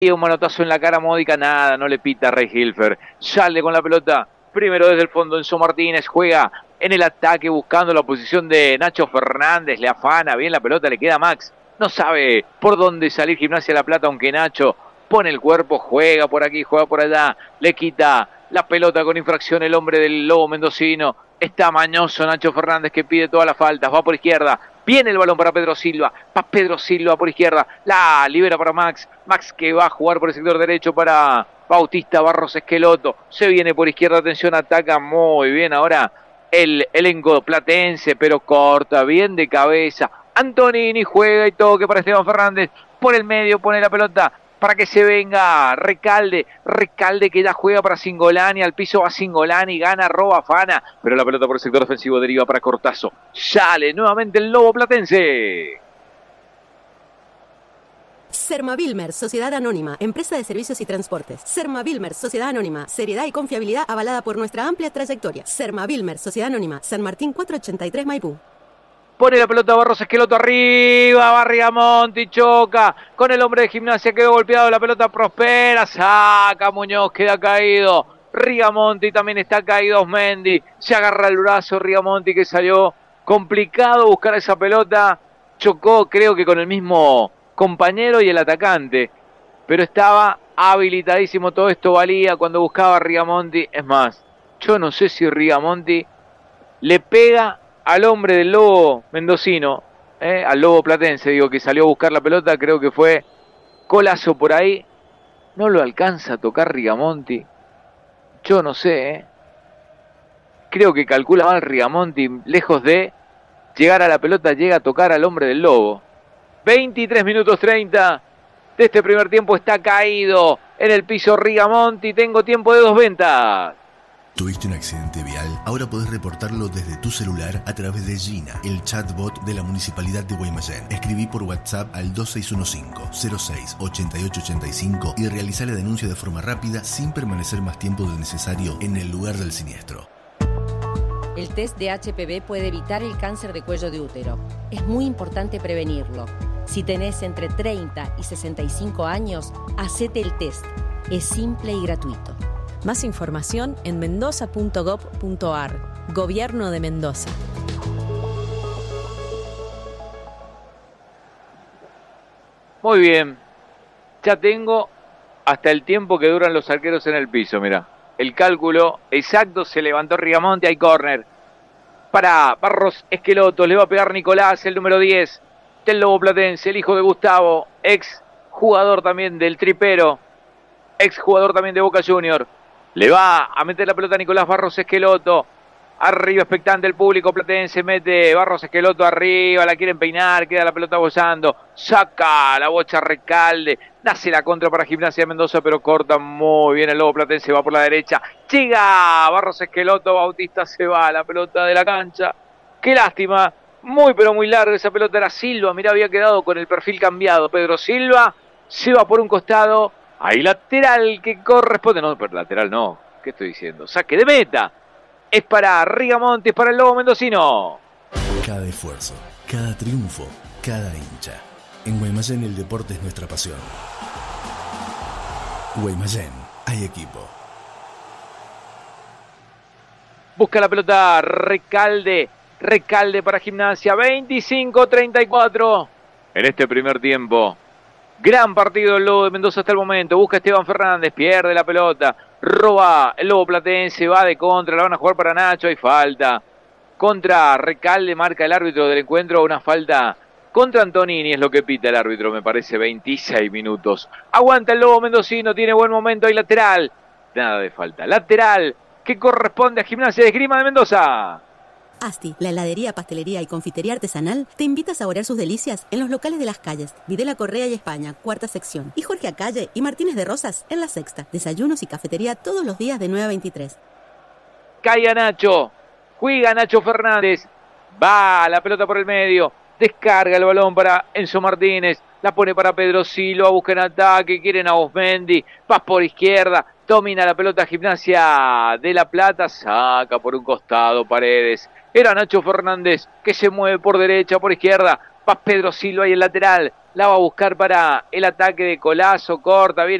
Y un manotazo en la cara Módica, nada, no le pita Rey Hilfer. Sale con la pelota, primero desde el fondo Enzo Martínez, juega en el ataque buscando la posición de Nacho Fernández, le afana bien la pelota, le queda Max. No sabe por dónde salir Gimnasia La Plata, aunque Nacho pone el cuerpo, juega por aquí, juega por allá, le quita la pelota con infracción el hombre del Lobo mendocino. Está mañoso Nacho Fernández que pide todas las faltas, va por izquierda. Viene el balón para Pedro Silva, va Pedro Silva por izquierda, la libera para Max, Max que va a jugar por el sector derecho para Bautista Barros Esqueloto, se viene por izquierda, atención, ataca muy bien ahora el elenco platense, pero corta, bien de cabeza, Antonini juega y toque para Esteban Fernández, por el medio pone la pelota, para que se venga Recalde que ya juega para Cingolani, al piso va Cingolani, gana, roba, afana, pero la pelota por el sector ofensivo deriva para Cortazo, sale nuevamente el Lobo platense. Sermavilmer, Sociedad Anónima, Empresa de Servicios y Transportes. Sermavilmer, Sociedad Anónima, seriedad y confiabilidad avalada por nuestra amplia trayectoria. Sermavilmer, Sociedad Anónima, San Martín 483 Maipú. Pone la pelota Barros Esqueloto arriba, va Rigamonti, choca con el hombre de Gimnasia, quedó golpeado, la pelota prospera, saca Muñoz, queda caído, Rigamonti también está caído, Osmendi, se agarra el brazo Rigamonti que salió complicado buscar esa pelota, chocó creo que con el mismo compañero y el atacante, pero estaba habilitadísimo, todo esto valía cuando buscaba a Rigamonti, es más, yo no sé si Rigamonti le pega al hombre del Lobo mendocino, al Lobo platense, digo, que salió a buscar la pelota, creo que fue colazo por ahí, no lo alcanza a tocar Rigamonti, yo no sé, creo que calcula mal Rigamonti, lejos de llegar a la pelota, llega a tocar al hombre del Lobo. 23 minutos 30 de este primer tiempo, está caído en el piso Rigamonti, tengo tiempo de 2 ventas. ¿Tuviste un accidente vial? Ahora podés reportarlo desde tu celular a través de Gina, el chatbot de la Municipalidad de Guaymallén. Escribí por WhatsApp al 2615-06-8885 y realizá la denuncia de forma rápida sin permanecer más tiempo del necesario en el lugar del siniestro. El test de HPV puede evitar el cáncer de cuello de útero. Es muy importante prevenirlo. Si tenés entre 30 y 65 años, hacete el test. Es simple y gratuito. Más información en mendoza.gov.ar. Gobierno de Mendoza. Muy bien. Ya tengo hasta el tiempo que duran los arqueros en el piso, mirá. El cálculo exacto, se levantó Rigamonti, hay córner. Para Barros Esqueloto, le va a pegar Nicolás, el número 10 del Lobo platense, el hijo de Gustavo, ex jugador también del Tripero, ex jugador también de Boca Junior. Le va a meter la pelota a Nicolás Barros Esqueloto. Arriba expectante el público platense. Mete Barros Esqueloto arriba. La quieren peinar. Queda la pelota bozando. Saca la bocha Recalde. Nace la contra para Gimnasia de Mendoza. Pero corta muy bien el Lobo platense. Va por la derecha. Llega Barros Esqueloto. Bautista se va. La pelota de la cancha. Qué lástima. Muy pero muy larga esa pelota. Era Silva. Mirá, había quedado con el perfil cambiado. Pedro Silva se va por un costado. Hay lateral que corresponde. No, pero lateral no. ¿Qué estoy diciendo? Saque de meta. Es para Rigamonti, es para el Lobo mendocino. Cada esfuerzo, cada triunfo, cada hincha. En Guaymallén el deporte es nuestra pasión. Guaymallén, hay equipo. Busca la pelota Recalde. Recalde para Gimnasia. 25-34 en este primer tiempo. Gran partido el Lobo de Mendoza hasta el momento. Busca Esteban Fernández, pierde la pelota. Roba el Lobo platense, va de contra, la van a jugar para Nacho, hay falta. Contra Recalde, marca el árbitro del encuentro, una falta contra Antonini, es lo que pita el árbitro, me parece, 26 minutos. Aguanta el Lobo mendocino, tiene buen momento, hay lateral. Nada de falta, lateral que corresponde a Gimnasia de Esgrima de Mendoza. Asti, la heladería, pastelería y confitería artesanal, te invita a saborear sus delicias en los locales de Las Calles, Videla Correa y España, cuarta sección, y Jorge Acalle y Martínez de Rosas en la sexta. Desayunos y cafetería todos los días de 9 a 23. Cae Nacho, juega Nacho Fernández, va la pelota por el medio, descarga el balón para Enzo Martínez, la pone para Pedro Silva, busca en ataque, quieren a Osmendi, va por izquierda, domina la pelota Gimnasia de La Plata, saca por un costado Paredes. Era Nacho Fernández que se mueve por derecha, por izquierda. Va Pedro Silva y el lateral. La va a buscar para el ataque de Colazo, corta, viene